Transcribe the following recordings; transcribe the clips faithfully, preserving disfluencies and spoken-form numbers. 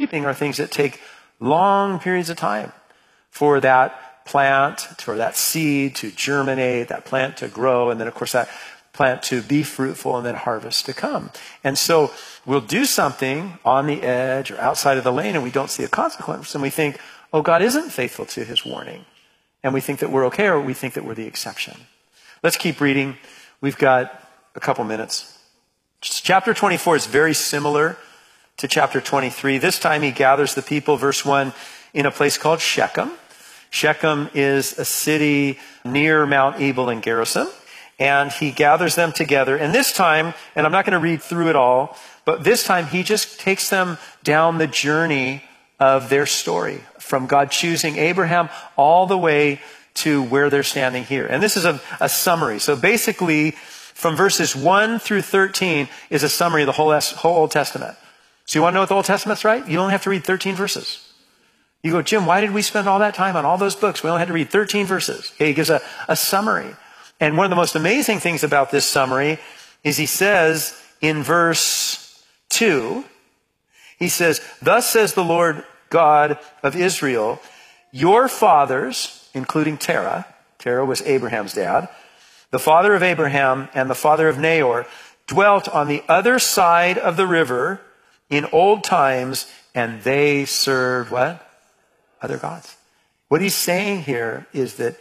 reaping are things that take long periods of time for that plant, for that seed to germinate, that plant to grow, and then of course that plant to be fruitful, and then harvest to come. And so we'll do something on the edge or outside of the lane and we don't see a consequence, and we think, oh, God isn't faithful to his warning. And we think that we're okay, or we think that we're the exception. Let's keep reading. We've got a couple minutes. Chapter twenty-four is very similar to chapter twenty-three. This time he gathers the people, verse one, in a place called Shechem. Shechem is a city near Mount Ebal and Gerizim. And he gathers them together. And this time, and I'm not going to read through it all, but this time he just takes them down the journey of their story, from God choosing Abraham all the way to where they're standing here. And this is a, a summary. So basically, from verses one through thirteen is a summary of the whole, whole Old Testament. So you want to know what the Old Testament's right? You only have to read thirteen verses. You go, Jim, why did we spend all that time on all those books? We only had to read thirteen verses. Okay, he gives a, a summary. And one of the most amazing things about this summary is he says in verse two, he says, thus says the Lord God of Israel, your fathers, including Terah, Terah was Abraham's dad, the father of Abraham and the father of Nahor, dwelt on the other side of the river in old times, and they served what? Other gods. What he's saying here is that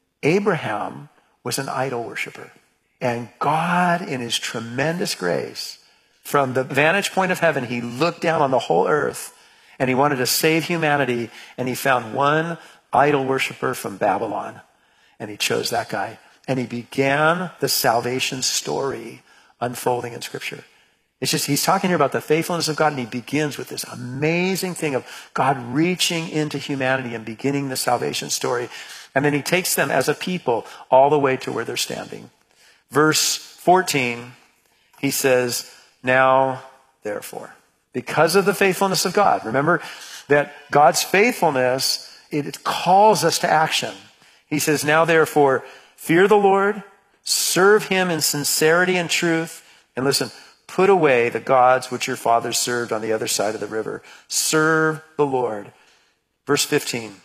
Abraham was an idol worshiper. And God, in his tremendous grace, from the vantage point of heaven, he looked down on the whole earth and he wanted to save humanity. And he found one idol worshiper from Babylon. And he chose that guy. And he began the salvation story unfolding in Scripture. It's just, he's talking here about the faithfulness of God, and he begins with this amazing thing of God reaching into humanity and beginning the salvation story. And then he takes them as a people all the way to where they're standing. Verse fourteen, he says, now, therefore, because of the faithfulness of God. Remember that God's faithfulness, it calls us to action. He says, now, therefore, fear the Lord, serve him in sincerity and truth, and listen, put away the gods which your fathers served on the other side of the river. Serve the Lord. Verse fifteen,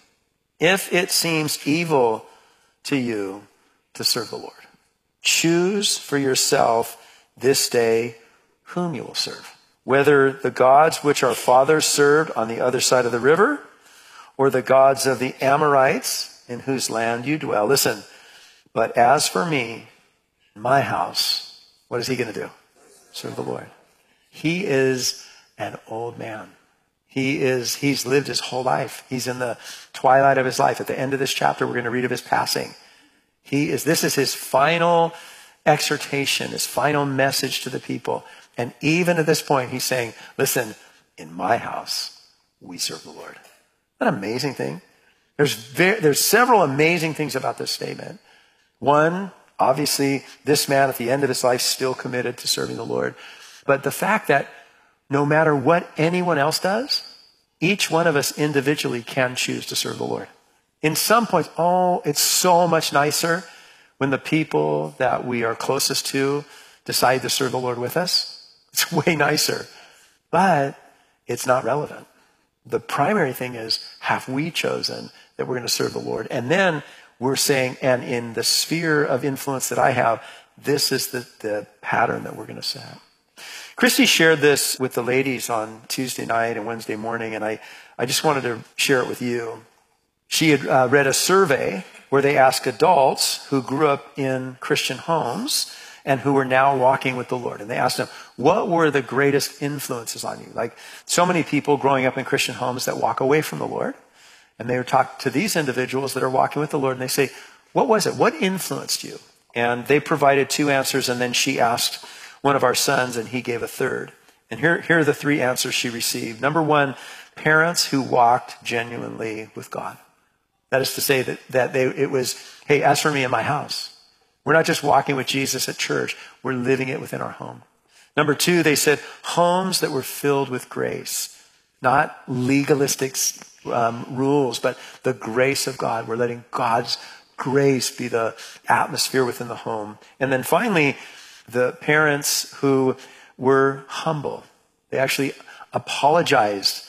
if it seems evil to you to serve the Lord, choose for yourself this day whom you will serve, whether the gods which our fathers served on the other side of the river, or the gods of the Amorites in whose land you dwell. Listen, but as for me, my house, what is he going to do? Serve the Lord. He is an old man. He is, he's lived his whole life. He's in the twilight of his life. At the end of this chapter, we're going to read of his passing. He is, this is his final exhortation, his final message to the people. And even at this point, he's saying, listen, in my house, we serve the Lord. Isn't that an amazing thing? There's very, there's several amazing things about this statement. One, obviously, this man at the end of his life still committed to serving the Lord. But the fact that no matter what anyone else does, each one of us individually can choose to serve the Lord. In some points, oh, it's so much nicer when the people that we are closest to decide to serve the Lord with us. It's way nicer. But it's not relevant. The primary thing is, have we chosen that we're going to serve the Lord? And then we're saying, and in the sphere of influence that I have, this is the, the pattern that we're going to set. Christy shared this with the ladies on Tuesday night and Wednesday morning, and I, I just wanted to share it with you. She had uh, read a survey where they asked adults who grew up in Christian homes and who were now walking with the Lord. And they asked them, what were the greatest influences on you? Like so many people growing up in Christian homes that walk away from the Lord. And they would talk to these individuals that are walking with the Lord, and they say, what was it? What influenced you? And they provided two answers, and then she asked one of our sons, and he gave a third. And here, here are the three answers she received. Number one, parents who walked genuinely with God. That is to say that, that they, it was, hey, as for me and my house, we're not just walking with Jesus at church, we're living it within our home. Number two, they said homes that were filled with grace, not legalistic um, rules, but the grace of God. We're letting God's grace be the atmosphere within the home. And then finally, the parents who were humble. They actually apologized